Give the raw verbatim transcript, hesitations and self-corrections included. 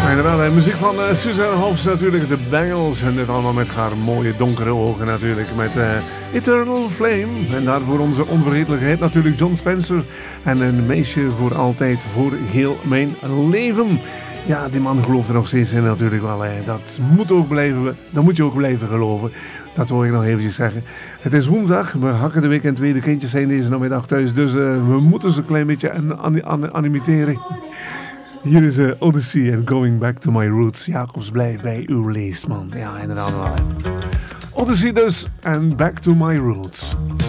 Inderdaad, de muziek van uh, Suzanne Hoffs natuurlijk, de Bangles. En dit allemaal met haar mooie donkere ogen natuurlijk. Met uh, Eternal Flame. En daarvoor onze onvergetelijkheid natuurlijk John Spencer. En een meisje voor altijd, voor heel mijn leven. Ja, die man gelooft er nog steeds in natuurlijk wel. Hè. Dat moet ook blijven, dat moet je ook blijven geloven. Dat wil ik nog eventjes zeggen. Het is woensdag, we hakken de week en tweede kindjes zijn deze namiddag thuis. Dus uh, we moeten ze een klein beetje an- an- animiteren. Hier is uh, Odyssey en Going Back to My Roots. Jacobs, blijf bij uw leest, man. Ja, inderdaad wel. Hè. Odyssey dus en Back to My Roots.